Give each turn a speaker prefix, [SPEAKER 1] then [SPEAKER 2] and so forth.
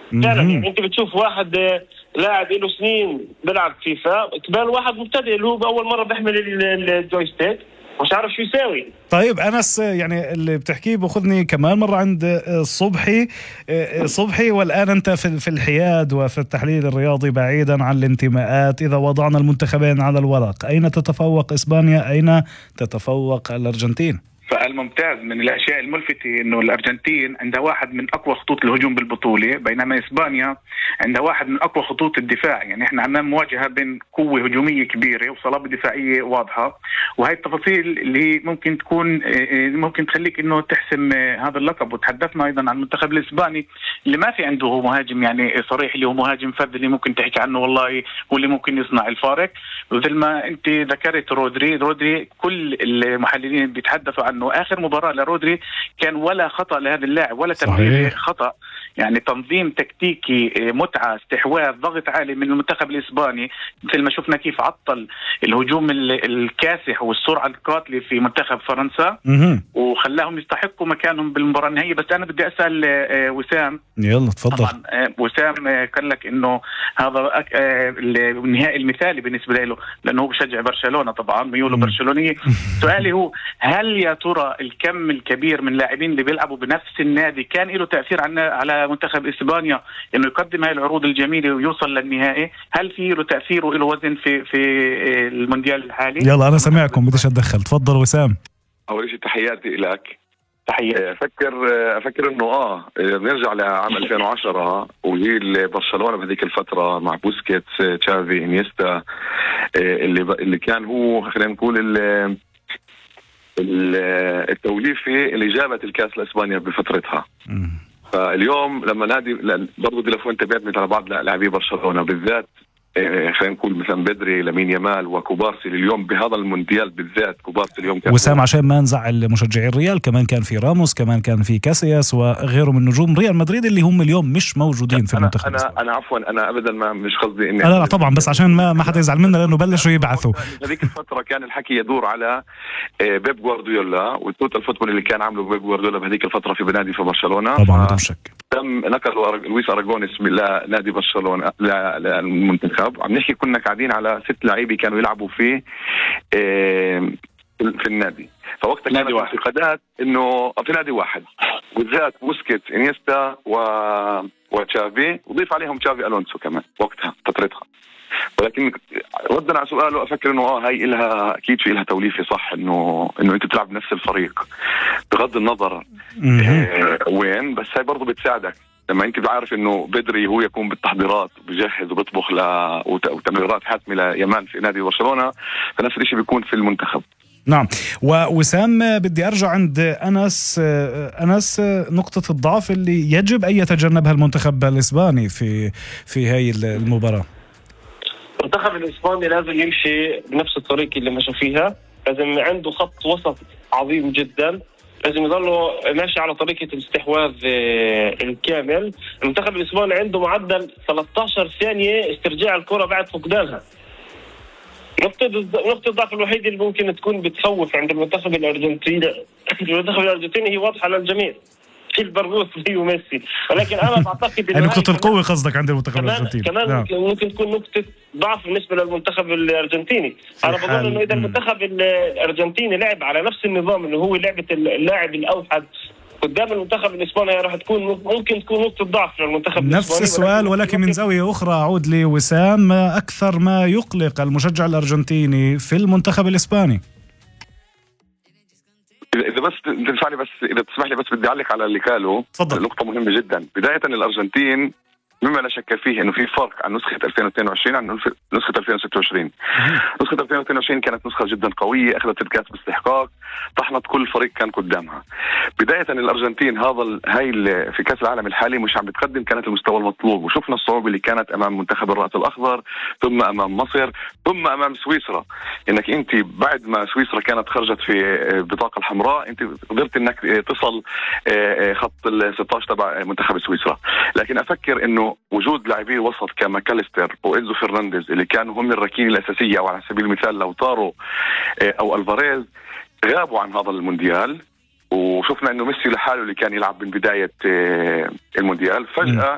[SPEAKER 1] فعلا يعني انت بتشوف واحد لاعب له سنين بيلعب فيفا قبل واحد مبتدئ اللي هو باول مره بيحمل الجويستيك مش عارف شو يساوي.
[SPEAKER 2] طيب أنس، يعني اللي بتحكيه بأخذني كمان مرة عند صبحي، والآن أنت في الحياد وفي التحليل الرياضي بعيدا عن الانتماءات. إذا وضعنا المنتخبين على الورق، أين تتفوق إسبانيا؟ أين تتفوق الأرجنتين؟
[SPEAKER 3] فالممتاز من الأشياء الملفتة إنه الأرجنتين عندها واحد من أقوى خطوط الهجوم بالبطولة، بينما إسبانيا عندها واحد من أقوى خطوط الدفاع. يعني إحنا أمام مواجهة بين قوة هجومية كبيرة وصلابة دفاعية واضحة، وهي التفاصيل اللي ممكن تكون ممكن تخليك إنه تحسم هذا اللقب. وتحدثنا أيضا عن المنتخب الإسباني اللي ما في عنده مهاجم يعني صريح، اللي هو مهاجم فرد اللي ممكن تحكي عنه والله هو اللي ممكن يصنع الفارق. مثل ما أنت ذكرت رودري كل المحللين بيتحدثوا عنه. آخر مباراة لرودري كان ولا خطأ لهذا اللاعب ولا تمرير خطأ، يعني تنظيم تكتيكي، متعة، استحواذ، ضغط عالي من المنتخب الإسباني، مثل ما شفنا كيف عطل الهجوم الكاسح والسرعة القاتلة في منتخب فرنسا وخلاهم يستحقوا مكانهم بالمباراة النهائية. بس أنا بدي أسأل وسام،
[SPEAKER 2] يلا تفضل.
[SPEAKER 3] طبعا وسام قال لك إنه هذا النهائي المثالي بالنسبة له لأنه هو بشجع برشلونة، طبعا ميوله برشلونية. سؤالي هو، هل يا ترى الكم الكبير من لاعبين اللي بيلعبوا بنفس النادي كان له تأثير على منتخب إسبانيا إنه يقدم هاي العروض الجميلة ويوصل للنهائي؟ هل في له تأثير وله وزن في المونديال الحالي؟
[SPEAKER 2] يلا أنا سمعكم، بديش أتدخل. تفضل وسام.
[SPEAKER 4] أول شيء تحياتي لك.
[SPEAKER 3] تحياتي.
[SPEAKER 4] أفكر إنه نرجع لعام 2010 وجيل برشلونة بهذيك الفترة مع بوسكيتس، تشافي، إنيستا، اللي كان هو خلينا نقول التوليفي اللي جابت الكاس لإسبانيا بفترتها. فاليوم لما نادي برضو دي لفوين تبعتني على بعض لاعبي برشلونة بالذات، خلينا نقول مثلا بدري، لامين يامال، وكوبارسي اليوم بهذا المونديال بالذات. كوبارسي اليوم كان
[SPEAKER 2] وسام عشان ما نزعل مشجعي الريال، كمان كان في راموس، كمان كان في كاسياس وغيره من نجوم ريال مدريد اللي هم اليوم مش موجودين في المنتخب.
[SPEAKER 4] أنا عفوا أنا أبدا ما مش قصدي إني
[SPEAKER 2] لا طبعا، بس عشان ما حدا يزعل منا لأنه بلشوا يبعثوا.
[SPEAKER 4] هذيك الفترة كان الحكي يدور على بيب غوارديولا والتوتال فوتبول اللي كان عامله بيب غوارديولا بهذيك الفترة في بنادي في برشلونة.
[SPEAKER 2] طبعا بدون شك
[SPEAKER 4] تم نقلوا لويس أراغونيس لنادي برشلونة للمنتخب. عم نحكي كنا قاعدين على 6 لاعبين كانوا يلعبوا في النادي. فوقتها كانت اعتقادات انه في نادي واحد بالذات بوسكيت، انيستا وتشافي، وضيف عليهم تشافي الونسو كمان وقتها فترتها. ولكن ردا على سؤاله، افكر انه هاي إلها اكيد في إلها توليفه صح، انه انت بتلعب بنفس الفريق بغض النظر وين، بس هاي برضو بتساعدك لما انت بعرف انه بدري هو يكون بالتحضيرات بجهز وبيطبخ وتمريرات حاسمه ليمان في نادي برشلونه، فنفس الشيء بيكون في المنتخب.
[SPEAKER 2] نعم. وسام، بدي أرجع عند أنس نقطة الضعف اللي يجب أن يتجنبها المنتخب الإسباني في هاي المباراة.
[SPEAKER 1] المنتخب الإسباني لازم يمشي بنفس الطريقة اللي مشى فيها، لازم عنده خط وسط عظيم جدا، لازم يضلوا ماشي على طريقة الاستحواذ الكامل. المنتخب الإسباني عنده معدل 13 ثانية استرجاع الكرة بعد فقدانها. نقطة الضعف الوحيدة اللي ممكن تكون بتخوف عند المنتخب الأرجنتيني هي واضحة للجميع، في البرغوثي وميسي. ولكن أنا بعتقد
[SPEAKER 2] إنه نقطة القوة قصدك عند المنتخب الأرجنتيني
[SPEAKER 1] كمان ممكن تكون نقطة ضعف بالنسبة للمنتخب الأرجنتيني. أنا بظن إنه إذا المنتخب الأرجنتيني لعب على نفس النظام اللي هو لعبة اللاعب الأوحد قدام المنتخب الإسباني، راح تكون ممكن تكون نقطة ضعف للمنتخب الإسباني.
[SPEAKER 2] نفس السؤال ولكن من زاوية أخرى. أعود لوسام، أكثر ما يقلق المشجع الأرجنتيني في المنتخب الإسباني؟
[SPEAKER 4] إذا بس تنفعني، بس إذا تسمح لي، بس بدي أعلق على اللي قاله. نقطة مهمة جدا. بداية الأرجنتين مما لا شك فيه انه في فرق عن نسخة 2022 عن نسخة 2026. نسخة 2022 كانت نسخة جدا قوية، اخذت الكاس باستحقاق، طحنت كل فريق كان قدامها. بداية الارجنتين هاي في كاس العالم الحالي مش عم بتقدم كانت المستوى المطلوب، وشفنا الصعوبة اللي كانت امام منتخب الرأس الاخضر، ثم امام مصر، ثم امام سويسرا. انك انت بعد ما سويسرا كانت خرجت في بطاقة الحمراء، انت قدرت انك تصل خط ال 16 تبع منتخب سويسرا. لكن افكر انه وجود لاعبي وسط كماكاليستر وإنزو فرنانديز اللي كانوا هم الركين الأساسية، وعلى سبيل المثال لو طاروا أو ألفاريز، غابوا عن هذا المونديال. وشفنا إنه ميسي لحاله اللي كان يلعب من بداية المونديال فجأة